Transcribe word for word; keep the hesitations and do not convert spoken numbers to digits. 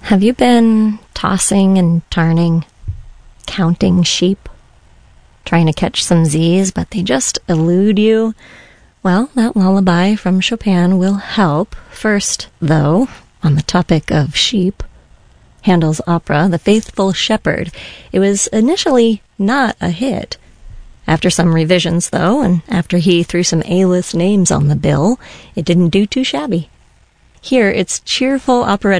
Have you been tossing and turning, counting sheep, trying to catch some Z's, but they just elude you? Well, that lullaby from Chopin will help. First, though, on the topic of sheep, Handel's opera, The Faithful Shepherd. It was initially not a hit. After some revisions, though, and after he threw some A-list names on the bill, it didn't do too shabby. Here, it's cheerful operatic